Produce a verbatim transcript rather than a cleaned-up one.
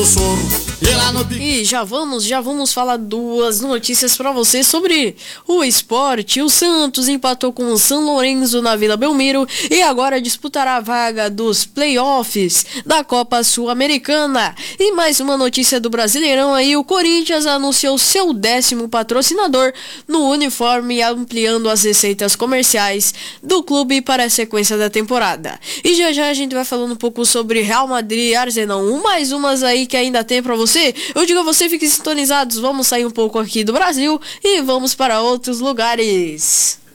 E já vamos, já vamos falar duas notícias para você sobre o esporte. O Santos empatou com o São Lourenço na Vila Belmiro e agora disputará a vaga dos playoffs da Copa Sul-Americana. E mais uma notícia do Brasileirão aí, o Corinthians anunciou seu décimo patrocinador no uniforme, ampliando as receitas comerciais do clube para a sequência da temporada. E já já a gente vai falando um pouco sobre Real Madrid e Arsenal, um mais umas aí que ainda tem para você. Eu digo a você, fiquem sintonizados, vamos sair um pouco aqui do Brasil e vamos para outros lugares.